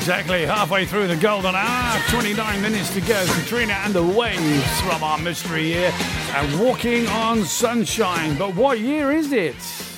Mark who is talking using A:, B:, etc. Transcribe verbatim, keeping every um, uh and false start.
A: Exactly halfway through the golden hour, twenty-nine minutes to go. Katrina and the Waves from our mystery year and Walking on Sunshine. But what year is it?